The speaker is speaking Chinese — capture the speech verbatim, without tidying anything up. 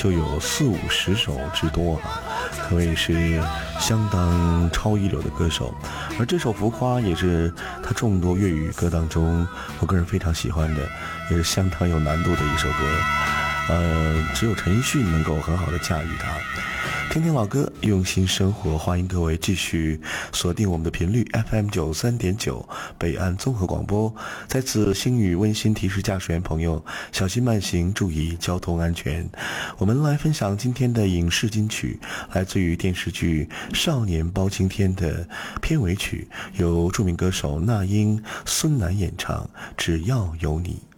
就有四五十首之多啊，可谓是相当超一流的歌手。而这首《浮夸》也是他众多粤语歌当中我个人非常喜欢的，也是相当有难度的一首歌。呃，只有陈奕迅能够很好的驾驭它。听听老歌，用心生活，欢迎各位继续锁定我们的频率 F M 九三点九北岸综合广播。在此，星宇温馨提示驾驶员朋友小心慢行，注意交通安全。我们来分享今天的影视金曲，来自于电视剧《少年包青天》的片尾曲，由著名歌手那英、孙楠演唱《只要有你》。